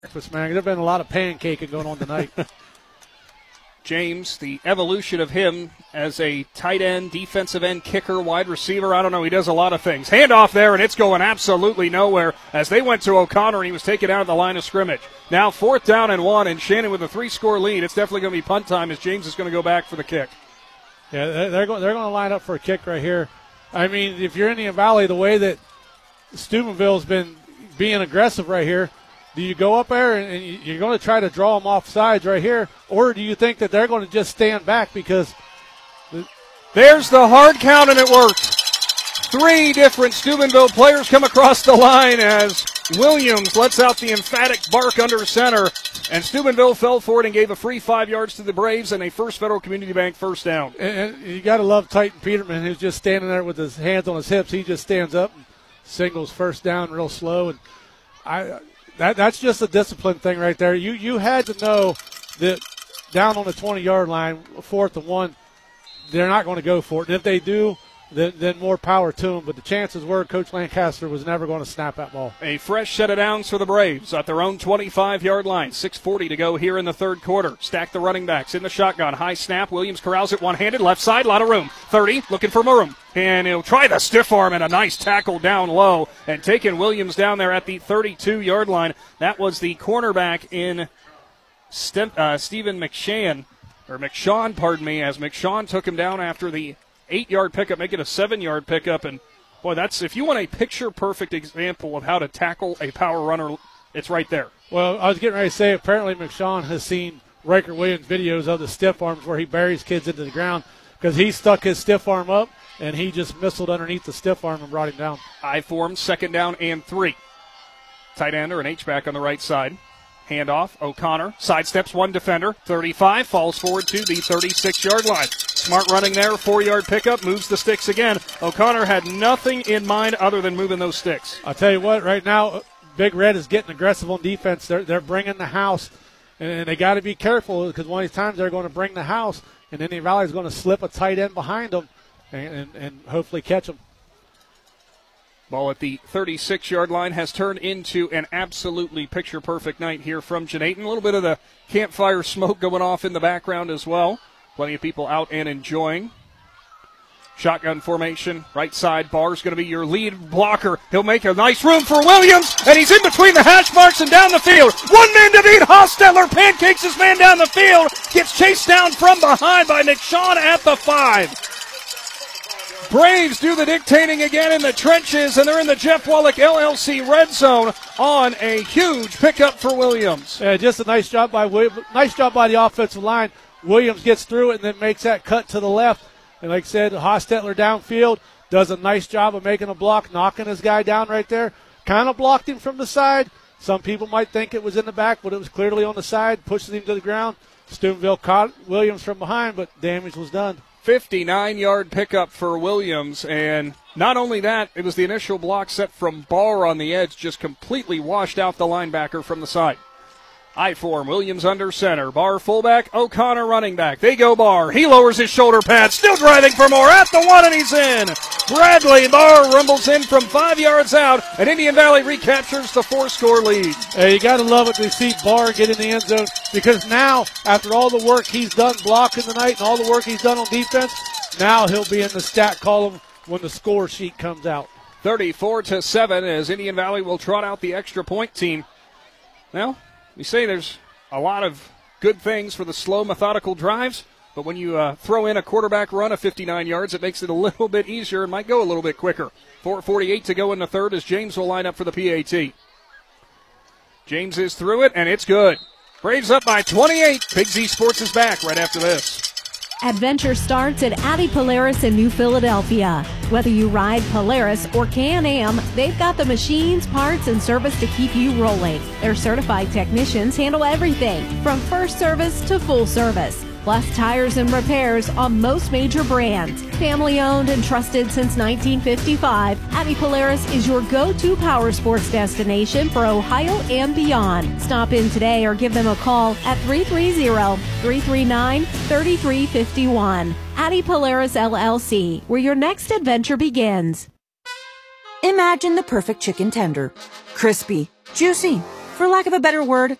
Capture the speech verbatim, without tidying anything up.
breakfast, man. There's been a lot of pancaking going on tonight. James, the evolution of him as a tight end, defensive end, kicker, wide receiver, I don't know, he does a lot of things. Handoff there, and it's going absolutely nowhere as they went to O'Connor, and he was taken out of the line of scrimmage. Now fourth down and one, and Shannon with a three-score lead. It's definitely going to be punt time as James is going to go back for the kick. Yeah, they're going, they're going to line up for a kick right here. I mean, if you're Indian Valley, the way that Steubenville's been being aggressive right here, do you go up there and you're going to try to draw them off sides right here, or do you think that they're going to just stand back because the- there's the hard count, and it worked. Three different Steubenville players come across the line as Williams lets out the emphatic bark under center, and Steubenville fell for it and gave a free five yards to the Braves and a First Federal Community Bank first down. And, and you got to love Titan Peterman, who's just standing there with his hands on his hips. He just stands up and singles first down real slow, and I. That, that's just a discipline thing right there. You you had to know that down on the twenty-yard line, fourth and one, they're not going to go for it. And if they do, then, then more power to them. But the chances were Coach Lancaster was never going to snap that ball. A fresh set of downs for the Braves at their own twenty-five-yard line. six forty to go here in the third quarter. Stack the running backs in the shotgun. High snap. Williams corrals it one-handed. Left side, a lot of room. thirty, looking for Murum. And he'll try the stiff arm and a nice tackle down low. And taking Williams down there at the thirty-two-yard line. That was the cornerback in St- uh, Stephen McShann, or McShawn, pardon me, as McShawn took him down after the eight-yard pickup, make it a seven-yard pickup. And, boy, that's if you want a picture-perfect example of how to tackle a power runner, it's right there. Well, I was getting ready to say, apparently McShawn has seen Riker Williams videos of the stiff arms where he buries kids into the ground because he stuck his stiff arm up, and he just missiled underneath the stiff arm and brought him down. I form, second down and three. Tight end or an H-back on the right side. Handoff, O'Connor, sidesteps one defender, thirty-five, falls forward to the thirty-six-yard line. Smart running there, four-yard pickup, moves the sticks again. O'Connor had nothing in mind other than moving those sticks. I'll tell you what, right now, Big Red is getting aggressive on defense. They're, they're bringing the house, and they got to be careful because one of these times they're going to bring the house, and Indian Valley is going to slip a tight end behind them and, and, and hopefully catch them. Ball at the thirty-six-yard line has turned into an absolutely picture-perfect night here from Janaten. A little bit of the campfire smoke going off in the background as well. Plenty of people out and enjoying. Shotgun formation, right side. Barr's going to be your lead blocker. He'll make a nice room for Williams, and he's in between the hash marks and down the field. One man to beat. Hostetler pancakes his man down the field. Gets chased down from behind by McShawn at the five. Braves do the dictating again in the trenches, and they're in the Jeff Wallach L L C red zone on a huge pickup for Williams. Yeah, just a nice job by nice job by the offensive line. Williams gets through it and then makes that cut to the left. And like I said, Hostetler downfield does a nice job of making a block, knocking his guy down right there. Kind of blocked him from the side. Some people might think it was in the back, but it was clearly on the side, pushes him to the ground. Steubenville caught Williams from behind, but damage was done. fifty-nine-yard pickup for Williams, and not only that, it was the initial block set from Barr on the edge, just completely washed out the linebacker from the side. I form, Williams under center, Barr fullback, O'Connor running back. They go Barr. He lowers his shoulder pad, still driving for more at the one, and he's in. Bradley Barr rumbles in from five yards out, and Indian Valley recaptures the four-score lead. Hey, you got to love it to see Barr get in the end zone because now, after all the work he's done blocking tonight and all the work he's done on defense, now he'll be in the stat column when the score sheet comes out. thirty-four to seven as Indian Valley will trot out the extra point team. Well, you say there's a lot of good things for the slow, methodical drives, but when you uh, throw in a quarterback run of fifty-nine yards, it makes it a little bit easier and might go a little bit quicker. four forty-eight to go in the third as James will line up for the P A T. James is through it, and it's good. Braves up by twenty-eight. Big Z Sports is back right after this. Adventure starts at Addie Polaris in New Philadelphia. Whether you ride Polaris or Can-Am, they've got the machines, parts, and service to keep you rolling. Their certified technicians handle everything from first service to full service, plus tires and repairs on most major brands. Family owned and trusted since nineteen fifty-five, Addie Polaris is your go-to power sports destination for Ohio and beyond. Stop in today or give them a call at three three zero, three three nine, three three five one. Addie Polaris L L C, where your next adventure begins. Imagine the perfect chicken tender. Crispy, juicy, for lack of a better word,